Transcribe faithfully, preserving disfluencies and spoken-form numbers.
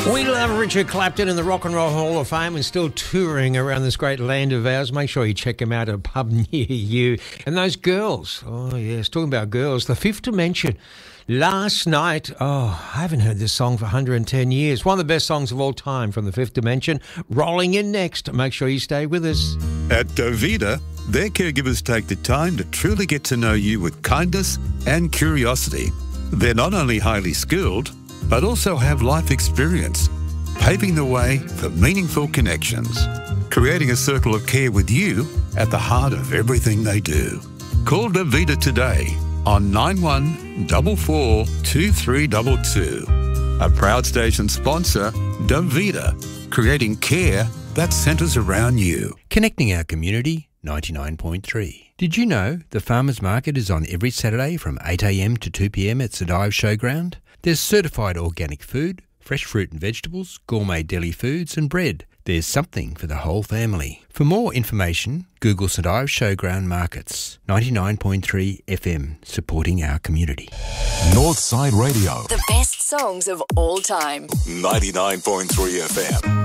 We love Richard Clapton in the Rock and Roll Hall of Fame and still touring around this great land of ours. Make sure you check him out at a pub near you. And those girls, oh yes, talking about girls, The Fifth Dimension. Last night, oh, I haven't heard this song for one hundred ten years. One of the best songs of all time from The Fifth Dimension. Rolling in next. Make sure you stay with us. At Dovita, their caregivers take the time to truly get to know you with kindness and curiosity. They're not only highly skilled, but also have life experience, paving the way for meaningful connections, creating a circle of care with you at the heart of everything they do. Call Davita today on nine one four four two three two two. A proud station sponsor, Davita, creating care that centres around you. Connecting our community, ninety-nine point three. Did you know the Farmers Market is on every Saturday from eight a m to two p m at St Ives Showground? There's certified organic food, fresh fruit and vegetables, gourmet deli foods and bread. There's something for the whole family. For more information, Google St Ives Showground Markets. ninety-nine point three F M, supporting our community. Northside Radio. The best songs of all time. ninety-nine point three F M.